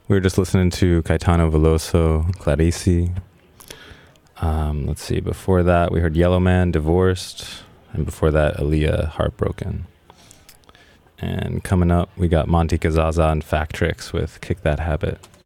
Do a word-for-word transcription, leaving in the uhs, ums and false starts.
We were just listening to Caetano Veloso, Clarice. Um, let's see, before that we heard Yellow Man, Divorced, and before that Aaliyah, Heartbroken. And coming up we got Monty Kazaza and Fact Tricks with Kick That Habit.